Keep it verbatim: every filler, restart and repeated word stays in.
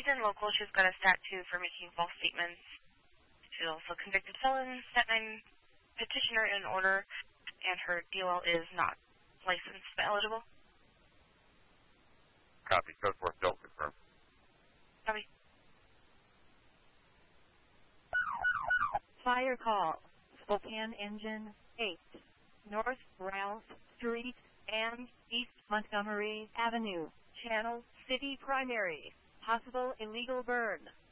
she's in local. She's got a stat two for making false statements. She's also a convicted felon, stat nine petitioner in order, and her D L L is not licensed but eligible. Copy. Code four, don't confirm. Copy. Fire call. Spokane Engine eight. North Ralph Street and East Montgomery Avenue. Channel City Primary. Possible illegal burn.